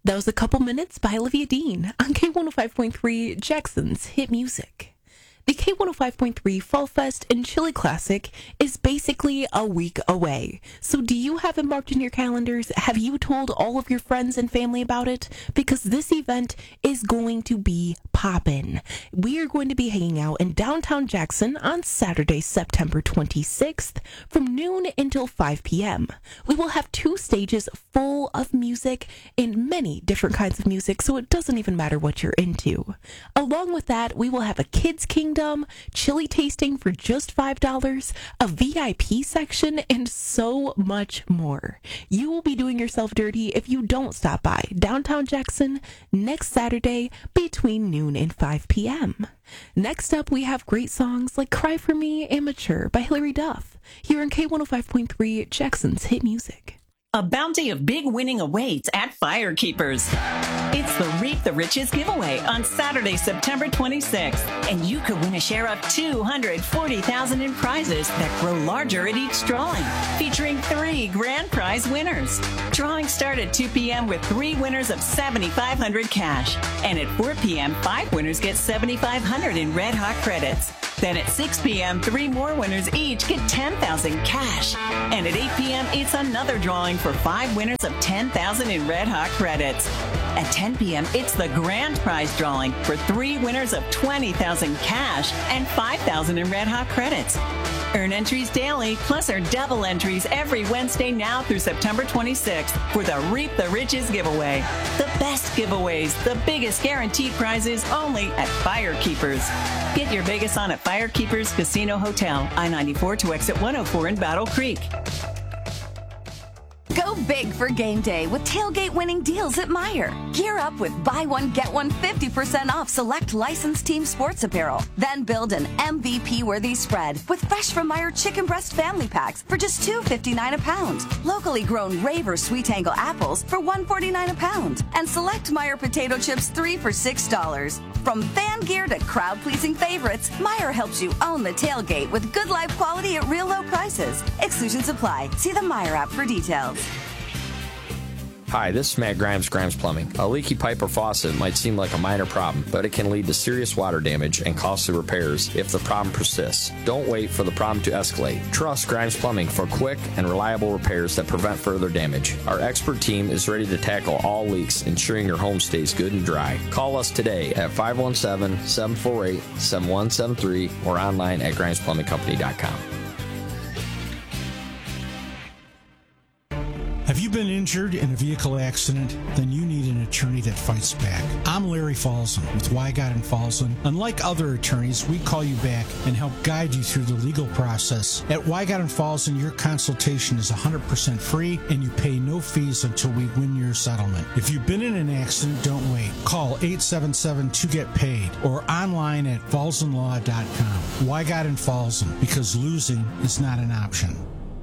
That was a couple minutes by Olivia Dean on K105.3 Jackson's Hit Music. The K105.3 Fall Fest and Chili Classic is basically a week away. So do you have it marked in your calendars? Have you told all of your friends and family about it? Because this event is going to be poppin'. We are going to be hanging out in downtown Jackson on Saturday, September 26th from noon until 5 p.m. We will have 2 stages full of music and many different kinds of music, so it doesn't even matter what you're into. Along with that, we will have a Kids Kingdom, chili tasting for just $5, a VIP section, and so much more. You will be doing yourself dirty if you don't stop by downtown Jackson next Saturday between noon and 5 p.m. Next up, we have great songs like Cry For Me and Mature by Hilary Duff here on K105.3 Jackson's Hit Music. A bounty of big winning awaits at Firekeepers. It's the Reap the Riches giveaway on Saturday, September 26th, and you could win a share of $240,000 in prizes that grow larger at each drawing, featuring 3 grand prize winners. Drawings start at 2 p.m. with 3 winners of $7,500 cash, and at 4 p.m., 5 winners get $7,500 in Red Hot credits. Then at 6 p.m., 3 more winners each get $10,000 cash. And at 8 p.m., it's another drawing for 5 winners of $10,000 in Red Hot credits. At 10 p.m., it's the grand prize drawing for 3 winners of $20,000 cash and $5,000 in Red Hot credits. Earn entries daily, plus earn double entries every Wednesday now through September 26th for the Reap the Riches giveaway. The best giveaways, the biggest guaranteed prizes only at Firekeepers. Get your Vegas on at Firekeepers Casino Hotel, I-94 to exit 104 in Battle Creek. Go big for game day with tailgate winning deals at Meijer. Gear up with buy one, get one 50% off select licensed team sports apparel. Then build an MVP-worthy spread with fresh from Meijer chicken breast family packs for just $2.59 a pound. Locally grown Raver Sweet Angle apples for $1.49 a pound. And select Meijer potato chips 3 for $6. From fan gear to crowd-pleasing favorites, Meijer helps you own the tailgate with good life quality at real low prices. Exclusions apply. See the Meijer app for details. Hi, this is Matt Grimes, Grimes Plumbing. A leaky pipe or faucet might seem like a minor problem, but it can lead to serious water damage and costly repairs if the problem persists. Don't wait for the problem to escalate. Trust Grimes Plumbing for quick and reliable repairs that prevent further damage. Our expert team is ready to tackle all leaks, ensuring your home stays good and dry. Call us today at 517-748-7173 or online at grimesplumbingcompany.com. Have you been injured in a vehicle accident? Then you need an attorney that fights back. I'm Larry Falzon with Wygott and Falzon. Unlike other attorneys, we call you back and help guide you through the legal process. At Wygott and Falzon, your consultation is 100% free and you pay no fees until we win your settlement. If you've been in an accident, don't wait. Call 877-2-GET-PAID or online at falzonlaw.com. Wygott and Falzon, because losing is not an option.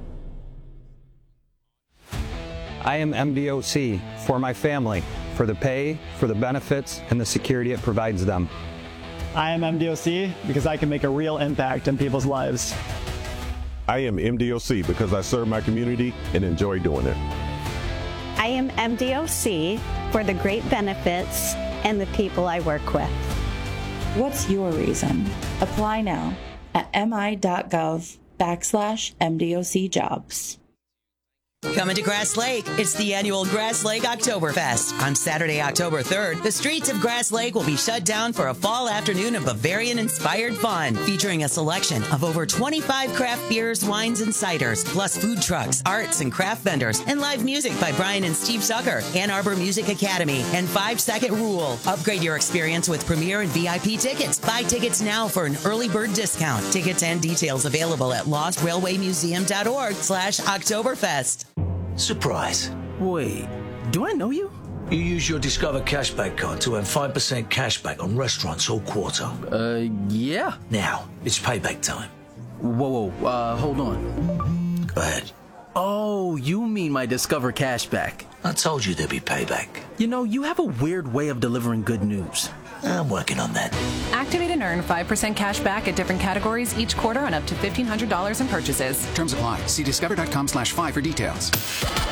I am MDOC for my family, for the pay, for the benefits, and the security it provides them. I am MDOC because I can make a real impact in people's lives. I am MDOC because I serve my community and enjoy doing it. I am MDOC for the great benefits and the people I work with. What's your reason? Apply now at mi.gov/MDOC jobs. Coming to Grass Lake, it's the annual Grass Lake Oktoberfest. On Saturday, October 3rd, the streets of Grass Lake will be shut down for a fall afternoon of Bavarian-inspired fun, featuring a selection of over 25 craft beers, wines, and ciders, plus food trucks, arts, and craft vendors, and live music by Brian and Steve Zucker, Ann Arbor Music Academy, and 5 Second Rule. Upgrade your experience with Premier and VIP tickets. Buy tickets now for an early bird discount. Tickets and details available at lostrailwaymuseum.org/Oktoberfest. Surprise. Wait, do I know you? You use your Discover Cashback card to earn 5% cashback on restaurants all quarter. Yeah. Now, it's payback time. Whoa, hold on. Go ahead. Oh, you mean my Discover Cashback. I told you there'd be payback. You know, you have a weird way of delivering good news. I'm working on that. Activate and earn 5% cash back at different categories each quarter on up to $1,500 in purchases. Terms apply. See discover.com/5 for details.